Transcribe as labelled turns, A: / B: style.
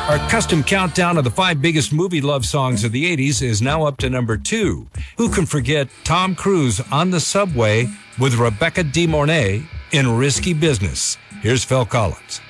A: Our custom countdown of the 5 biggest movie love songs of the 80s is now up to number 2. Who can forget Tom Cruise on the subway with Rebecca De Mornay in Risky Business? Here's Phil Collins.